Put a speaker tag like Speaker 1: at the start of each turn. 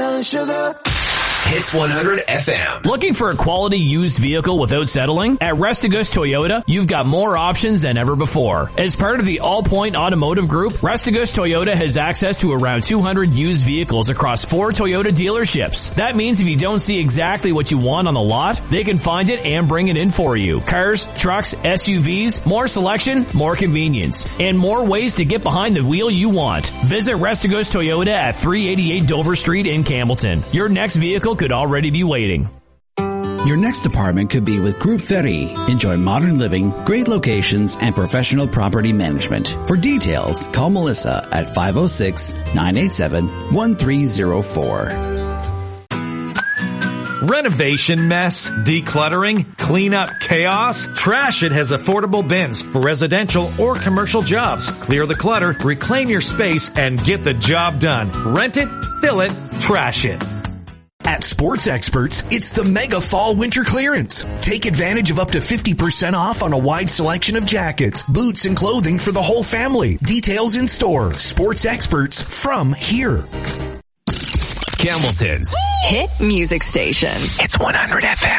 Speaker 1: watermelon sugar.
Speaker 2: Hits 100 FM.
Speaker 3: Looking for a quality used vehicle without settling? At Restigous Toyota, you've got more options than ever before. As part of the All Point Automotive Group, Restigous Toyota has access to around 200 used vehicles across 4 Toyota dealerships. That means if you don't see exactly what you want on the lot, they can find it and bring it in for you. Cars, trucks, SUVs, more selection, more convenience, and more ways to get behind the wheel you want. Visit Restigous Toyota at 388 Dover Street in Campbellton. Your next vehicle could already be waiting.
Speaker 4: Your next apartment could be with Group Ferry. Enjoy modern living, great locations, and professional property management. For details, call Melissa at 506-987-1304.
Speaker 5: Renovation mess, decluttering, cleanup chaos? Trash It has affordable bins for residential or commercial jobs. Clear the clutter, reclaim your space, and get the job done. Rent it, fill it, trash it.
Speaker 2: At Sports Experts, it's the Mega Fall Winter Clearance. Take advantage of up to 50% off on a wide selection of jackets, boots, and clothing for the whole family. Details in store. Sports Experts from here. Campbellton's
Speaker 6: hit music station.
Speaker 2: It's 100 FM.